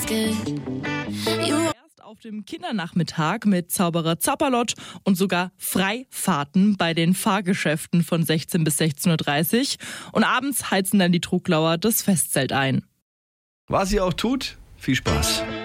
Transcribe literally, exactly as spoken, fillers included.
Erst auf dem Kindernachmittag mit Zauberer Zapperlott und sogar Freifahrten bei den Fahrgeschäften von sechzehn bis sechzehn Uhr dreißig. Und abends heizen dann die Truglauer das Festzelt ein. Was ihr auch tut, viel Spaß.